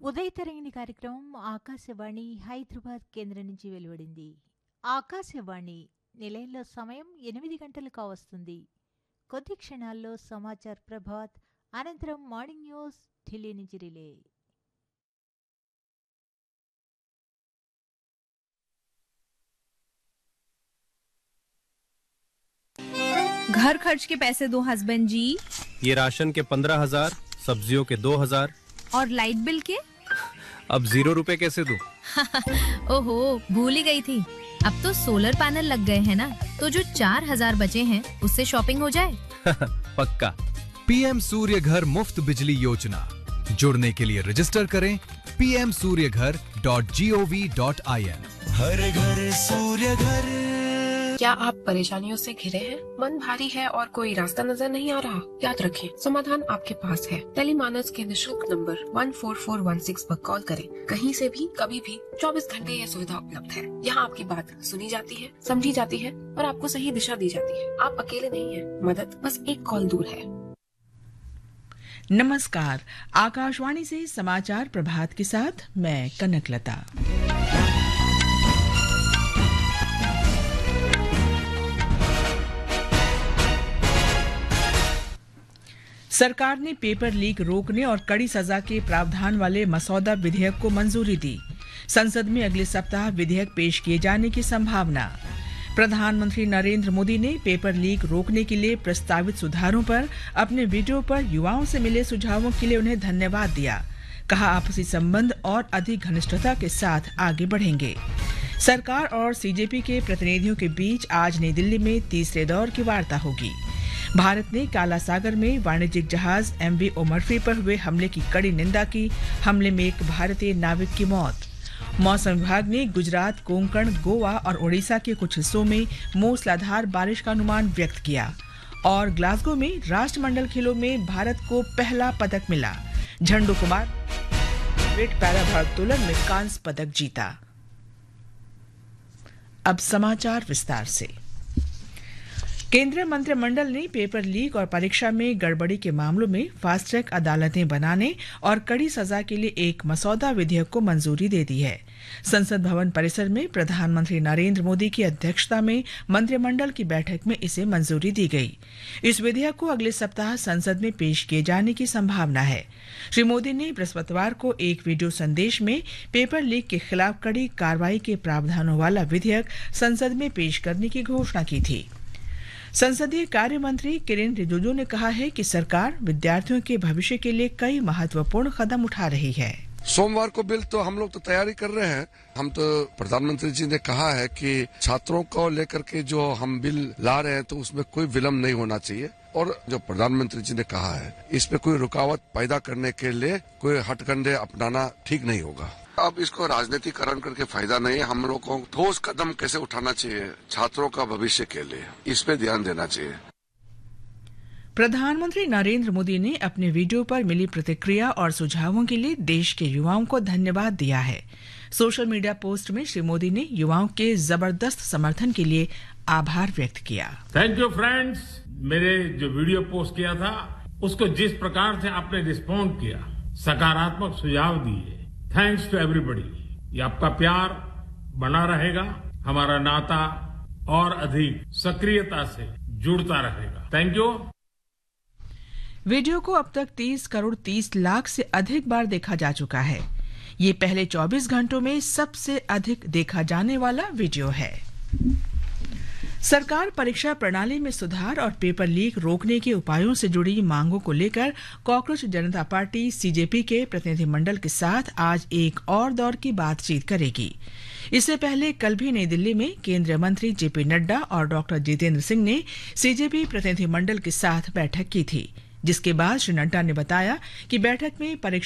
ఉదయతరంగిణి కార్యక్రమం ఆకాశవాణి హైదరాబాద్ కేంద్రం నుంచి వెలువడింది. ఆకాశవాణి నిలయంలో సమయం 8 గంటలు కావస్తుంది. కొద్ది క్షణాల్లో సమాచార్ ప్రభాత్, అనంతరం మార్నింగ్ న్యూస్ ఢిల్లీ నుంచి రిలే. घर खर्च के पैसे दो हस्बैंड जी। ये राशन के 15,000, सब्जियों के 2,000 और लाइट बिल के? अब 0 रुपए कैसे दूं? ओहो, भूल ही गई थी। अब तो सोलर पैनल लग गए हैं ना, तो जो 4,000 बचे हैं उससे शॉपिंग हो जाए। पक्का। पीएम सूर्य घर मुफ्त बिजली योजना, जुड़ने के लिए रजिस्टर करें pmsuryaghar.gov.in। हर घर सूर्य घर। क्या आप परेशानियों से घिरे हैं? मन भारी है और कोई रास्ता नजर नहीं आ रहा? याद रखें, समाधान आपके पास है। टेलीमानस के निशुल्क नंबर 14416 पर कॉल करें। कहीं से भी कभी भी 24 घंटे यह सुविधा उपलब्ध है। यहाँ आपकी बात सुनी जाती है, समझी जाती है और आपको सही दिशा दी जाती है। आप अकेले नहीं हैं। मदद बस एक कॉल दूर है। नमस्कार, आकाशवाणी से समाचार प्रभात के साथ मैं कनकलता। सरकार ने पेपर लीक रोकने और कड़ी सजा के प्रावधान वाले मसौदा विधेयक को मंजूरी दी। संसद में अगले सप्ताह विधेयक पेश किए जाने की संभावना। प्रधानमंत्री नरेंद्र मोदी ने पेपर लीक रोकने के लिए प्रस्तावित सुधारों पर अपने वीडियो पर युवाओं से मिले सुझावों के लिए उन्हें धन्यवाद दिया। कहा आपसी संबंध और अधिक घनिष्ठता के साथ आगे बढ़ेंगे। सरकार और सीजेपी के प्रतिनिधियों के बीच आज नई दिल्ली में तीसरे दौर की वार्ता होगी। भारत ने काला सागर में वाणिज्यिक जहाज MV ओमरफी पर हुए हमले की कड़ी निंदा की। हमले में एक भारतीय नाविक की मौत। मौसम विभाग ने गुजरात, कोंकण, गोवा और ओडिशा के कुछ हिस्सों में मूसलाधार बारिश का अनुमान व्यक्त किया। और ग्लासगो में राष्ट्रमंडल खेलों में भारत को पहला पदक मिला। झंडू कुमार वेट पैरा भारोत्तोलन में कांस्य पदक जीता। अब समाचार विस्तार से। केंद्रीय मंत्रिमंडल ने पेपर लीक और परीक्षा में गड़बड़ी के मामलों में फास्ट ट्रैक अदालतें बनाने और कड़ी सजा के लिए एक मसौदा विधेयक को मंजूरी दे दी है। संसद भवन परिसर में प्रधानमंत्री नरेंद्र मोदी की अध्यक्षता में मंत्रिमंडल की बैठक में इसे मंजूरी दी गई। इस विधेयक को अगले सप्ताह संसद में पेश किए जाने की संभावना है। श्री मोदी ने बृहस्पतिवार को एक वीडियो संदेश में पेपर लीक के खिलाफ कड़ी कार्रवाई के प्रावधानों वाला विधेयक संसद में पेश करने की घोषणा की थी। संसदीय कार्य मंत्री किरेन रिजिजू ने कहा है कि सरकार विद्यार्थियों के भविष्य के लिए कई महत्वपूर्ण कदम उठा रही है। सोमवार को बिल तो हम लोग तो तैयारी कर रहे हैं। हम तो प्रधानमंत्री जी ने कहा है कि छात्रों को लेकर के जो हम बिल ला रहे हैं तो उसमें कोई विलम्ब नहीं होना चाहिए। और जो प्रधानमंत्री जी ने कहा है इसमें कोई रुकावट पैदा करने के लिए कोई हथकंडे अपनाना ठीक नहीं होगा। अब इसको राजनीतिकरण करके फायदा नहीं है। हम लोग को ठोस कदम कैसे उठाना चाहिए छात्रों का भविष्य के लिए, इस पे ध्यान देना चाहिए। प्रधानमंत्री नरेंद्र मोदी ने अपने वीडियो पर मिली प्रतिक्रिया और सुझावों के लिए देश के युवाओं को धन्यवाद दिया है। सोशल मीडिया पोस्ट में श्री मोदी ने युवाओं के जबरदस्त समर्थन के लिए आभार व्यक्त किया। Thank you friends. मेरे जो वीडियो पोस्ट किया था उसको जिस प्रकार से आपने रिस्पॉन्ड किया, सकारात्मक सुझाव दिए, थैंक्स टू एवरीबॉडी। ये आपका प्यार बना रहेगा, हमारा नाता और अधिक सक्रियता से जुड़ता रहेगा। Thank you. वीडियो को अब तक 30 करोड़ 30 लाख से अधिक बार देखा जा चुका है। ये पहले 24 घंटों में सबसे अधिक देखा जाने वाला वीडियो है। सरकार परीक्षा प्रणाली में सुधार और पेपर लीक रोकने के उपायों से जुड़ी मांगों को लेकर कॉकरोच जनता पार्टी सीजेपी के प्रतिनिधिमंडल के साथ आज एक और दौर की बातचीत करेगी। इससे पहले कल भी नई दिल्ली में केंद्रीय मंत्री जेपी नड्डा और डॉक्टर जितेंद्र सिंह ने सीजेपी प्रतिनिधिमंडल के साथ बैठक की थी, जिसके बाद श्री नड्डा ने बताया कि बैठक में परीक्षा